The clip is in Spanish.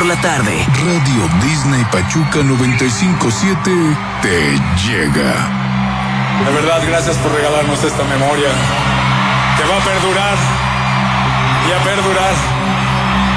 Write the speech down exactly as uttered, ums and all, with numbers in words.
por la tarde. Radio Disney Pachuca noventa y cinco siete te llega. De verdad, gracias por regalarnos esta memoria que va a perdurar y a perdurar